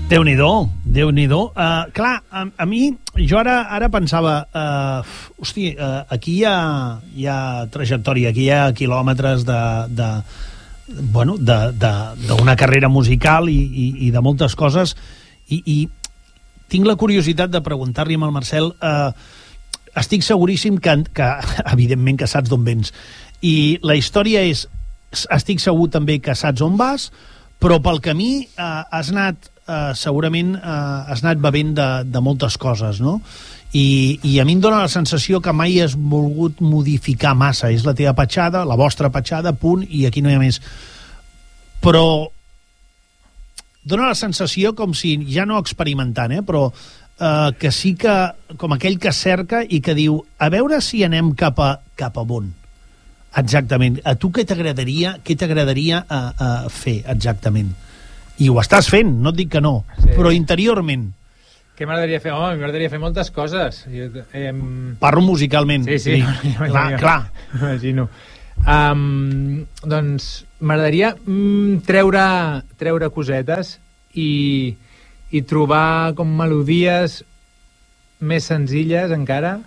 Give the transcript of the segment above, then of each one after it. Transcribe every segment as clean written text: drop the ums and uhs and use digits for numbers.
Déu-n'hi-do, Déu-n'hi-do. Clar, a mi, jo ara pensava, aquí hi ha trajectòria, aquí hi ha quilòmetres d'una carrera musical i de moltes coses, i tinc la curiositat de preguntar-li al Marcel, estic seguríssim que evidentment que saps d'on vens, i la història és, estic segur també que saps on vas, però pel camí has anat segurament has anat bevent de moltes coses, no? I a mi em dóna la sensació que mai has volgut modificar massa. És la teva petjada, la vostra petjada, punt, i aquí no hi ha més. Però dóna la sensació com si, ja no experimentant, però que sí que, com aquell que cerca i que diu, a veure si anem cap a on. Exactament. A tu què t'agradaria fer exactament? I ho estàs fent, no et dic que no, sí. Però interiorment. Què m'agradaria fer? Home, m'agradaria fer moltes coses. Parlo musicalment. Sí. Clar. M'imagino. Doncs m'agradaria treure cosetes i trobar com melodies més senzilles encara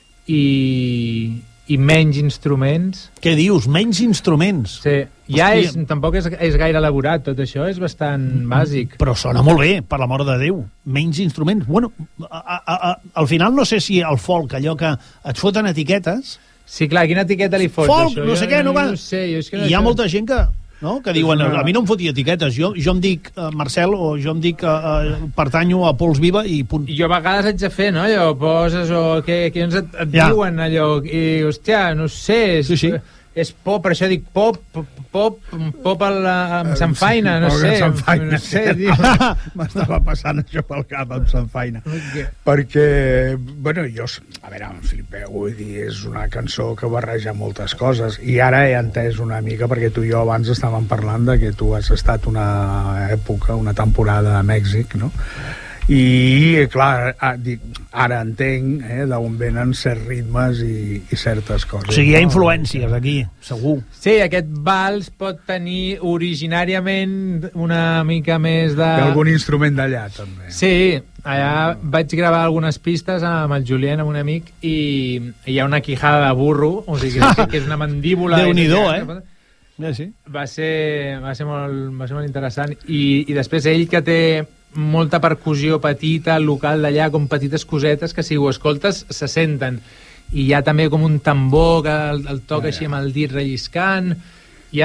i menys instruments. Què dius? Menys instruments? Sí. Tampoc és gaire elaborat, tot això és bastant bàsic. Però sona molt bé, per l'amor de Déu. Menys instruments. Bueno, al final no sé si el folk, allò que et foten etiquetes... Sí, clar, quina etiqueta li fots? Folk, això? No sé què, no va... No sé, I hi ha molta gent que diuen, a mi no em foti etiquetes, jo em dic Marcel, o jo em dic pertanyo a Pols Viva i punt. Jo a vegades haig de fer, no? Allò, poses o que ens et diuen allò, i hòstia, no sé, és pop, per això dic pop amb Sanfaina, no sé. M'estava passant això pel cap amb Sanfaina. Perquè, bueno, jo, a veure, em flipeu, vull dir, és una cançó que barreja moltes coses, i ara he entès una mica, perquè tu i jo abans estàvem parlant de que tu has estat una època, una temporada a Mèxic, no? I clar, ara entenc d'on venen certs ritmes i certes coses. O sigui, hi ha influències aquí, segur. Sí, aquest vals pot tenir originàriament una mica més de... D'algun instrument d'allà, també. Sí, allà vaig gravar algunes pistes amb el Julien, amb un amic, i hi ha una quijada de burro, o sigui, que és una mandíbula... Déu-n'hi-do, Sí. Va ser molt interessant. I després ell, que té molta percussió petita, local d'allà, com petites cosetes que si ho escoltes se senten, i hi ha també com un tambor que el toca així amb el dit relliscant. Hi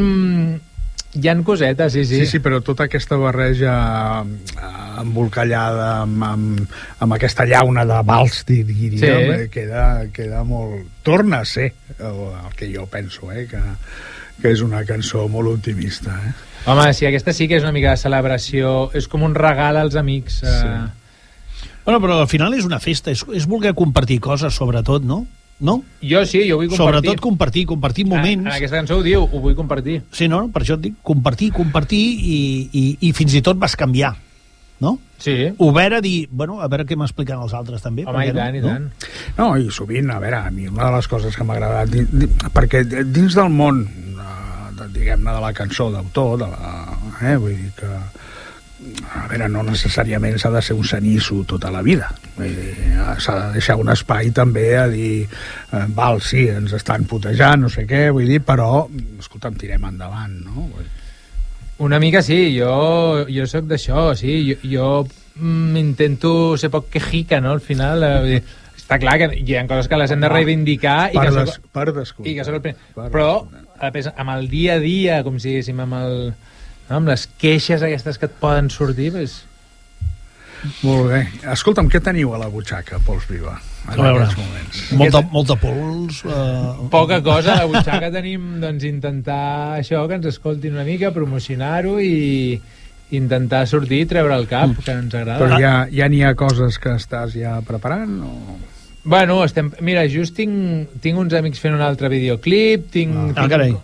ha cosetes, sí. Sí, però tota aquesta barreja embolcallada amb aquesta llauna de vals, diríem, queda molt... Torna a ser el que jo penso, que és una cançó molt optimista, Home, sí, aquesta sí que és una mica de celebració, és com un regal als amics. Sí. Bueno, però al final és una festa, és voler compartir coses, sobretot, no? No? Jo sí, jo vull compartir. Sobretot compartir moments. En aquesta cançó ho diu, ho vull compartir. Sí, no? Per això et dic, compartir i fins i tot vas canviar, no? Sí. Obert a dir, bueno, a veure què m'expliquen els altres també. Home, i tant. No, i sovint, a veure, a mi una de les coses que m'ha agradat, perquè dins del món, diguem-ne, de la cançó d'autor, vull dir que, a veure, no necessàriament s'ha de ser un cenisso tota la vida. S'ha de deixar un espai també a dir, val, sí, ens estan putejant, no sé què, vull dir, però, escolta'm, tirem endavant, no? Una mica sí, jo soc d'això, sí, jo intento ser poc quejica, no?, al final, està clar que hi ha coses que les hem de reivindicar per descomptat. Però amb el dia a dia, com si diguéssim, amb les queixes aquestes que et poden sortir, doncs... Molt bé. Escolta'm, què teniu a la butxaca, Pols Viva? A veure, molta pols... Poca cosa, a la butxaca tenim, doncs, intentar això, que ens escoltin una mica, promocionar-ho i intentar sortir i treure el cap, que ens agrada. Però ja n'hi ha coses que estàs ja preparant, o...? Bueno, mira, just tinc uns amics fent un altre videoclip, tinc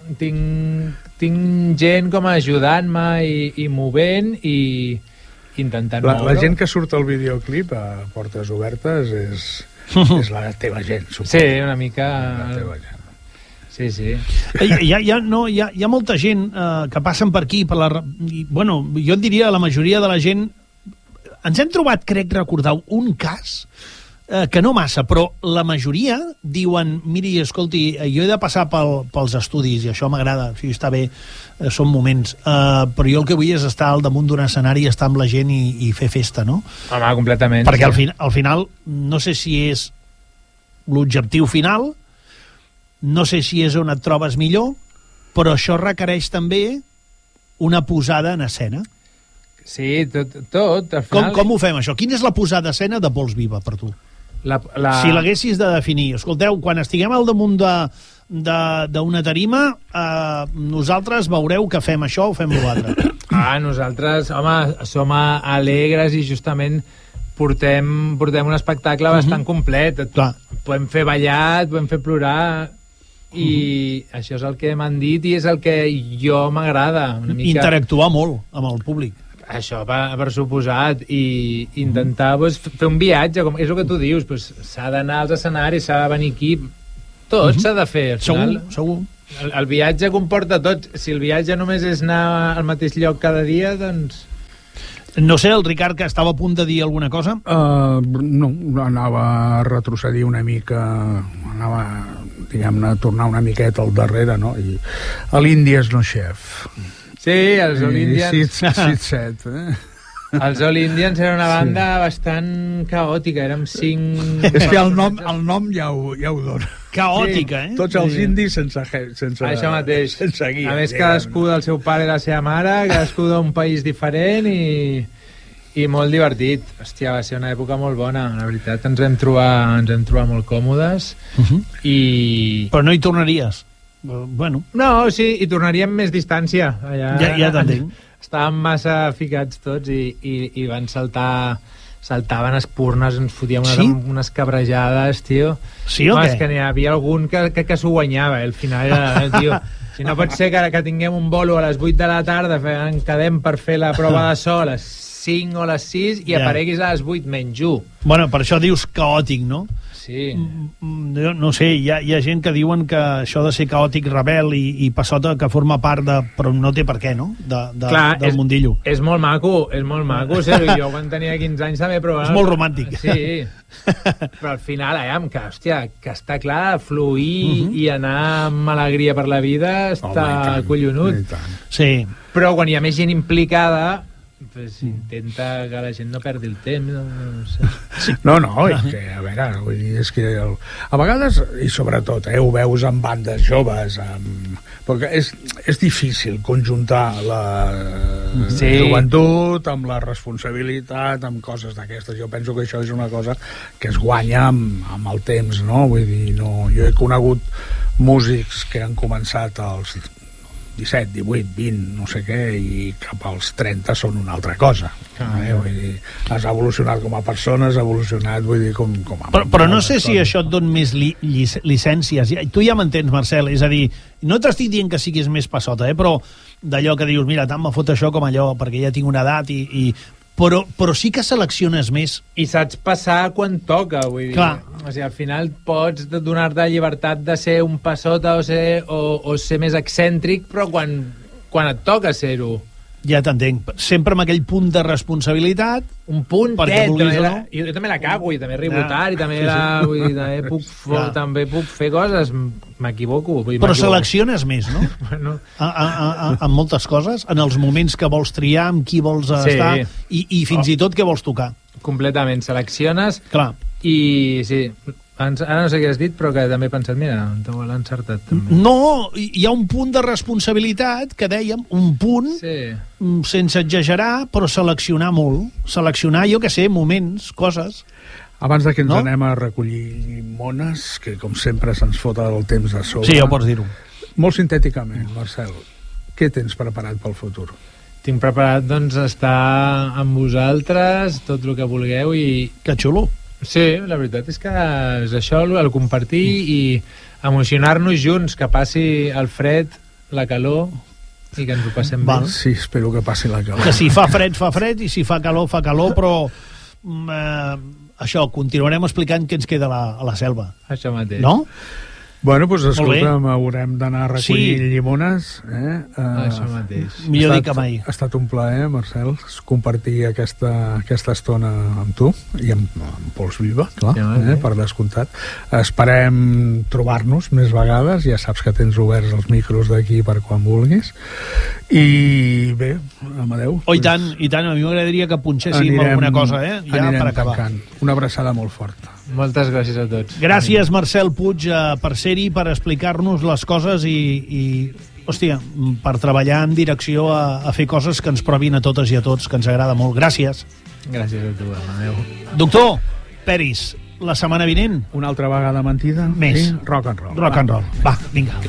gent com ajudant-me i movent i intentant moure. La gent que surt al videoclip a Portes Obertes és la teva gent, suposo. Sí, una mica... La teva gent. Sí. Hi ha molta gent que passen per aquí, bueno, jo et diria la majoria de la gent ens hem trobat, crec recordar, un cas que no massa, però la majoria diuen, miri, escolti, jo he de passar pels estudis, i això m'agrada, si està bé, són moments, però jo el que vull és estar al damunt d'un escenari, estar amb la gent i fer festa, no? Home, completament. Perquè al final, no sé si és l'objectiu final, no sé si és on et trobes millor, però això requereix també una posada en escena. Sí, tot. Al final... Com ho fem, això? Quina és la posada a escena de Pols Viva, per tu? Si l'haguessis de definir, escolteu, quan estiguem al damunt d'una tarima, nosaltres veureu que fem això o fem l'altre. Nosaltres, home, som alegres i justament portem un espectacle bastant complet. Clar. Podem fer ballat, podem fer plorar, i això és el que m'han dit i és el que jo m'agrada. Interactuar molt amb el públic. Això, per suposat, i intentar fer un viatge, com és el que tu dius, s'ha d'anar als escenaris, s'ha de venir aquí, tot s'ha de fer. Segur. El viatge comporta tot. Si el viatge només és anar al mateix lloc cada dia, doncs... No sé, el Ricard, que estava a punt de dir alguna cosa? No, anava a retrocedir una mica, anava, diguem-ne, a tornar una miqueta al darrere, no? I l'Índies no xef. Sí, els All Indians... Els All Indians era una banda bastant caòtica, érem 5... És que el nom ja ho dona. Caòtica, sí. Tots els indis sense això mateix. Sense guia. A més, cadascú del seu pare i la seva mare, cadascú d'un país diferent i molt divertit. Hòstia, va ser una època molt bona, la veritat. Ens vam trobar molt còmodes i... Però no hi tornaries? Bueno. No, sí, hi tornaríem més distància. Allà, ja t'entenc. Estàvem massa ficats tots i van saltaven espurnes, ens fotíem unes cabrejades, tio. Sí o què? És que n'hi havia algun que s'ho guanyava, al final era, tio, si no pot ser que tinguem un bolo a les 8 de la tarda, quedem per fer la prova de so a les 5 o a les 6 i apareguis a les 8 menys 1. Bueno, per això dius caòtic, no? Sí. No sé, hi ha gent que diuen que això de ser caòtic, rebel i passota, que forma part de... però no té per què, no? Del mundillo. És molt maco, Sergi. Jo quan tenia 15 anys també provava... És molt romàntic. Sí, però al final, que està clar, fluir i anar amb alegria per la vida està collonut. Sí. Però quan hi ha més gent implicada... intenta que la gent no perdi el temps, no sé. No, és que, a veure, vull dir, és que a vegades, i sobretot, ho veus amb bandes joves, perquè és difícil conjuntar la joventut amb la responsabilitat, amb coses d'aquestes. Jo penso que això és una cosa que es guanya amb el temps, no? Vull dir, jo he conegut músics que han començat als 17, 18, 20, no sé què, i cap als 30 són una altra cosa. Vull dir, has evolucionat com a persona, has evolucionat, vull dir, com a... Però no sé si això et dona més llicències. Tu ja m'entens, Marcel, és a dir, no t'estic dient que siguis més passota, però d'allò que dius, mira, tant me fot això com allò, perquè ja tinc una edat però sí que selecciones més. I saps passar quan toca, vull dir. Clar. O sigui, al final pots donar-te llibertat de ser un passota o ser més excèntric, però quan et toca ser-ho. Ja t'entenc. Sempre amb aquell punt de responsabilitat. Un punt, jo també la cago, i també arribo tard, i també puc fer coses, m'equivoco. Però selecciones més, no? Bueno. En moltes coses, en els moments que vols triar, amb qui vols estar, i fins i tot què vols tocar. Completament, selecciones. Clar. I sí, ara no sé què has dit, però que també he pensat, mira, t'ho l'he encertat també. No, hi ha un punt de responsabilitat que dèiem, un punt, sense exagerar, però seleccionar molt. Seleccionar, jo què sé, moments, coses. Abans de que ens anem a recollir mones, que com sempre se'ns fota el temps de sobre. Sí, ja ho pots dir-ho. Molt sintèticament, Marcel, què tens preparat pel futur? Tinc preparat, doncs, estar amb vosaltres, tot el que vulgueu i... Que xulo. Sí, la veritat és que és això, el compartir i emocionar-nos junts, que passi el fred, la calor i que ens ho passem bé. Sí, espero que passi la calor. Que si fa fred, i si fa calor, però això, continuarem explicant què ens queda a la selva. Això mateix. No? Bueno, doncs escolta'm, haurem d'anar a recollir llimones. Això mateix. Millor dir que mai. Ha estat un plaer, Marcel, compartir aquesta estona amb tu i amb Pols Viva, clar, per descomptat. Esperem trobar-nos més vegades, ja saps que tens oberts els micros d'aquí per quan vulguis. I bé, Amadeu. I tant, a mi m'agradaria que punxéssim alguna cosa, ja per acabar. Tancant. Una abraçada molt forta. Moltes gràcies a tots. Gràcies, Marcel Puig, per ser-hi, per explicar-nos les coses i hòstia, per treballar en direcció a fer coses que ens provin a totes i a tots, que ens agrada molt. Gràcies. Gràcies a tu, Amadeu. Doctor Peris, la setmana vinent... Una altra vegada mentida? Més. Sí? Rock and roll. Rock and roll. Va, vinga.